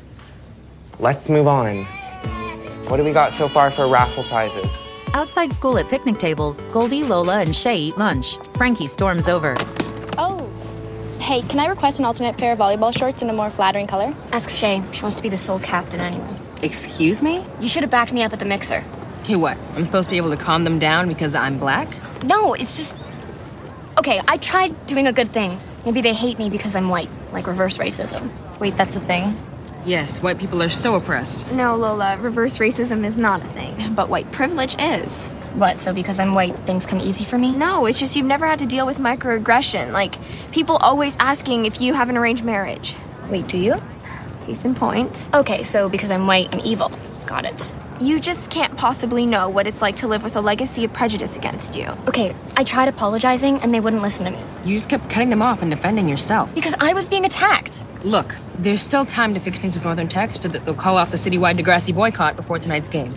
Let's move on. What do we got so far for raffle prizes? Outside school at picnic tables, Goldie, Lola, and Shay eat lunch. Frankie storms over. Oh. Hey, can I request an alternate pair of volleyball shorts in a more flattering color? Ask Shay. She wants to be the sole captain anyway. Excuse me? You should have backed me up at the mixer. Hey, what? I'm supposed to be able to calm them down because I'm black? No, it's just... Okay, I tried doing a good thing. Maybe they hate me because I'm white, like reverse racism. Wait, that's a thing? Yes, white people are so oppressed. No, Lola, reverse racism is not a thing, but white privilege is. What, so because I'm white, things come easy for me? No, it's just you've never had to deal with microaggression. Like, people always asking if you have an arranged marriage. Wait, do you? Case in point. Okay, so because I'm white, I'm evil. Got it. You just can't possibly know what it's like to live with a legacy of prejudice against you. Okay, I tried apologizing and they wouldn't listen to me. You just kept cutting them off and defending yourself. Because I was being attacked. Look, there's still time to fix things with Northern Tech so that they'll call off the citywide Degrassi boycott before tonight's game.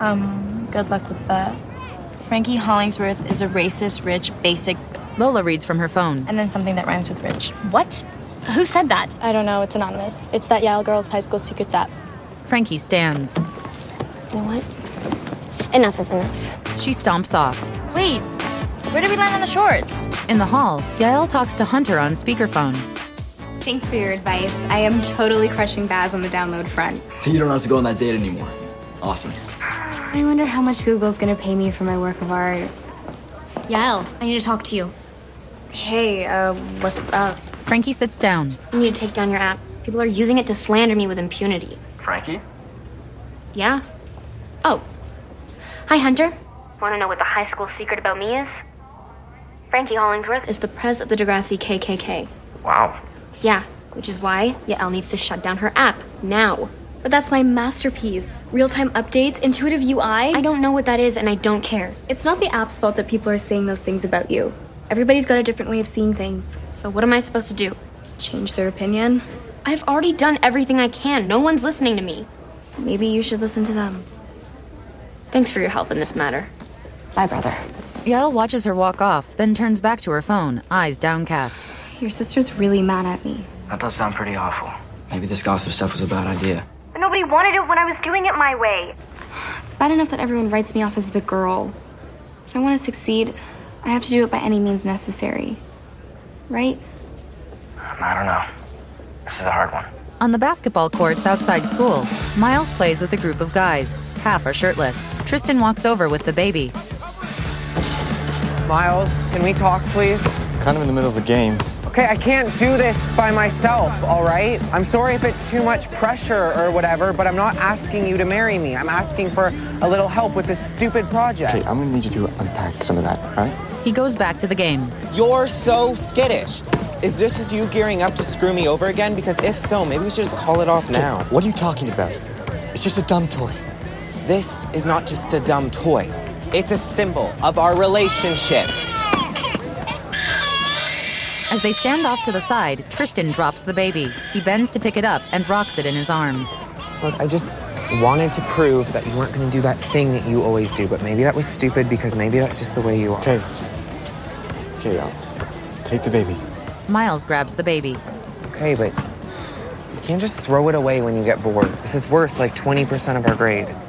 Good luck with that. Frankie Hollingsworth is a racist, rich, basic... Lola reads from her phone. And then something that rhymes with rich. What? Who said that? I don't know, it's anonymous. It's that Yale Girls High School Secrets app. Frankie stands. You know what? Enough is enough. She stomps off. Wait, where did we land on the shorts? In the hall, Yael talks to Hunter on speakerphone. Thanks for your advice. I am totally crushing Baz on the download front. So you don't have to go on that date anymore. Awesome. I wonder how much Google's gonna pay me for my work of art. Yael, I need to talk to you. Hey, what's up? Frankie sits down. You need to take down your app. People are using it to slander me with impunity. Frankie? Yeah? Oh. Hi, Hunter. Want to know what the high school secret about me is? Frankie Hollingsworth is the pres of the Degrassi KKK. Wow. Yeah, which is why Yael needs to shut down her app, now. But that's my masterpiece. Real-time updates, intuitive UI. I don't know what that is, and I don't care. It's not the app's fault that people are saying those things about you. Everybody's got a different way of seeing things. So what am I supposed to do? Change their opinion? I've already done everything I can. No one's listening to me. Maybe you should listen to them. Thanks for your help in this matter. Bye, brother. Yael watches her walk off, then turns back to her phone, eyes downcast. Your sister's really mad at me. That does sound pretty awful. Maybe this gossip stuff was a bad idea. But nobody wanted it when I was doing it my way. It's bad enough that everyone writes me off as the girl. If I want to succeed, I have to do it by any means necessary. Right? I don't know. This is a hard one. On the basketball courts outside school, Miles plays with a group of guys. Half are shirtless. Tristan walks over with the baby. Miles, can we talk, please? Kind of in the middle of a game. Okay, I can't do this by myself, all right? I'm sorry if it's too much pressure or whatever, but I'm not asking you to marry me. I'm asking for a little help with this stupid project. Okay, I'm gonna need you to unpack some of that, all right? He goes back to the game. You're so skittish. Is this just you gearing up to screw me over again? Because if so, maybe we should just call it off now. What are you talking about? It's just a dumb toy. This is not just a dumb toy. It's a symbol of our relationship. As they stand off to the side, Tristan drops the baby. He bends to pick it up and rocks it in his arms. Look, I just wanted to prove that you weren't going to do that thing that you always do, but maybe that was stupid because maybe that's just the way you are. Okay. Okay, take the baby. Miles grabs the baby. Okay, but you can't just throw it away when you get bored. This is worth like 20% of our grade.